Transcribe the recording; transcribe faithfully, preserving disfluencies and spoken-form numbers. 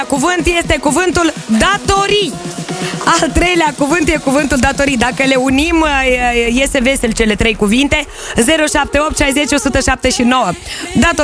cuvânt este cuvântul datorii. Al treilea cuvânt e cuvântul datorii. Dacă le unim, iese vesel cele trei cuvinte. Zero șapte opt șaizeci o sută șaptezeci și nouă. Datorii.